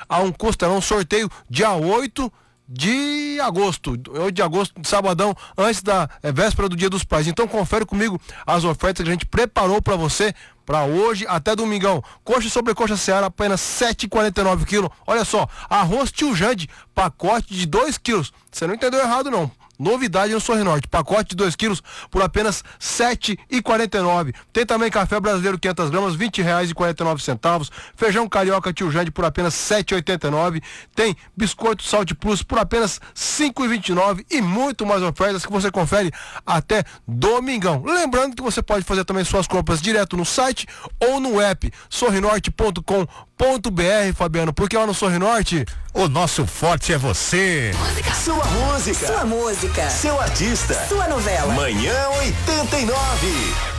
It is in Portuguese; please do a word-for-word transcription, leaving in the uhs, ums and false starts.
a um costelão, sorteio dia oito de agosto, oito de agosto, de sabadão, antes da é, véspera do Dia dos Pais. Então confere comigo as ofertas que a gente preparou para você para hoje até domingão. Coxa e sobrecoxa Seara, apenas sete reais e quarenta e nove centavos quilo. Olha só, arroz Tio Jande, pacote de dois quilos. Você não entendeu errado não. Novidade no Sorrinorte, pacote de dois quilos por apenas sete reais e quarenta e nove centavos. Tem também café brasileiro quinhentas gramas, vinte reais e quarenta e nove centavos. Feijão carioca Tio Jande por apenas sete reais e oitenta e nove centavos. Tem biscoito Salt Plus por apenas cinco reais e vinte e nove centavos e muito mais ofertas que você confere até domingão. Lembrando que você pode fazer também suas compras direto no site ou no app sorrinorte ponto com ponto br, Fabiano, porque lá no Sorrinorte o nosso forte é você. Música. Sua música. Sua música. Seu artista. Sua novela. Manhã oitenta e nove.